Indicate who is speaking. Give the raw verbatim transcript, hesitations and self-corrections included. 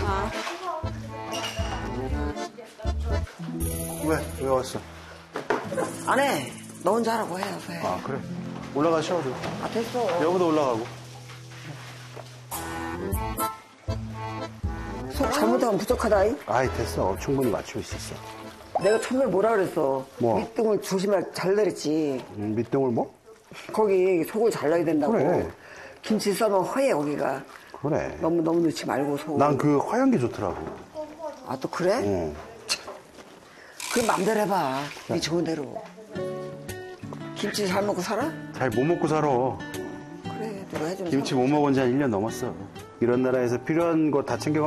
Speaker 1: 자.
Speaker 2: 왜? 왜 왔어?
Speaker 1: 안 해. 너 혼자 하라고 해. 해.
Speaker 2: 아, 그래. 올라가 쉬어도.
Speaker 1: 아, 됐어.
Speaker 2: 여보도 올라가고.
Speaker 1: 속 잘못하면 부족하다잉?
Speaker 2: 아이, 됐어. 충분히 맞추고 있었어.
Speaker 1: 내가 처음에 뭐라 그랬어?
Speaker 2: 뭐?
Speaker 1: 밑둥을 조심할 잘 내렸지.
Speaker 2: 음, 밑둥을 뭐?
Speaker 1: 거기 속을 잘 넣어야 된다고.
Speaker 2: 그래.
Speaker 1: 김치 싸면 허해, 거기가.
Speaker 2: 그래.
Speaker 1: 너무, 너무 넣지 말고, 속.
Speaker 2: 난 그 허연 게 좋더라고.
Speaker 1: 아, 또 그래?
Speaker 2: 응.
Speaker 1: 그럼 맘대로 해봐. 네 좋은 대로. 김치 잘 먹고 살아?
Speaker 2: 잘 못 먹고 살아.
Speaker 1: 그래, 내가 해주는
Speaker 2: 김치 못 먹은 지 한 일 년 넘었어. 이런 나라에서 필요한 거 다 챙겨